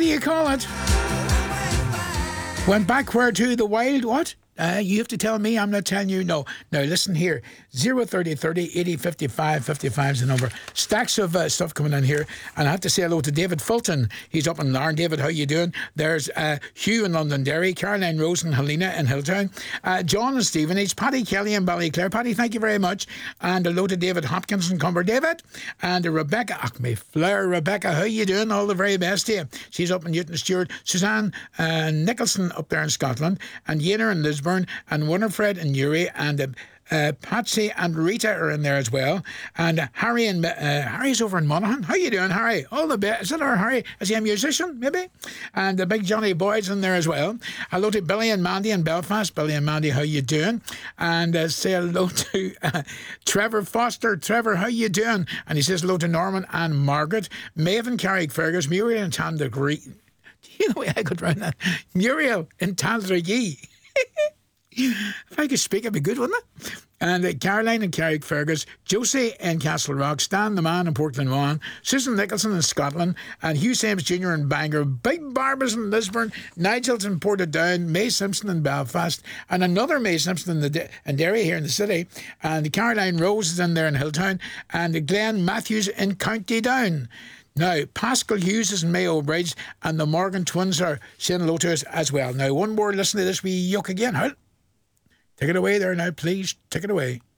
do you call it? Went backward to the wild what? You have to tell me, I'm not telling you. No. Now, listen here. 030 30 80 55 55 is the number. Stacks of stuff coming in here. And I have to say hello to David Fulton. He's up in Larne. David, how you doing? There's Hugh in Londonderry, Caroline Rose and Helena in Hilltown, John and Stevenage, Paddy Kelly in Ballyclare. Paddy, thank you very much. And hello to David Hopkins in Cumber. David. And Rebecca, Flair. Rebecca, how you doing? All the very best to you. She's up in Newton Stewart. Suzanne Nicholson up there in Scotland. And Yenner in Lisbon. And Winifred and Newry and Patsy and Rita are in there as well, and Harry and Harry's over in Monaghan. How you doing, Harry? All the best. Is that our Harry? Is he a musician maybe? And the big Johnny Boyd's in there as well. Hello to Billy and Mandy in Belfast. Billy and Mandy, how you doing? And say hello to Trevor Foster. Trevor, how you doing? And he says hello to Norman and Margaret, Maeve and Carrickfergus, Muriel and Tanda Green. Do you know the way I got round that? Muriel and Tanda Yee. If I could speak, it'd be good, wouldn't it? And Caroline and Carrickfergus, Josie in Castle Rock, Stan the Man in Portland Vaughan, Susan Nicholson in Scotland, and Hugh Sames Jr. in Bangor, Big Barbers in Lisburn, Nigel's in Portadown, May Simpson in Belfast, and another May Simpson in Derry here in the city, and Caroline Rose is in there in Hilltown, and Glenn Matthews in County Down. Now, Pascal Hughes is in Mayo Bridge, and the Morgan twins are saying hello to us as well. Now, one more listen to this wee yuck again. Take it away there now, please. Take it away.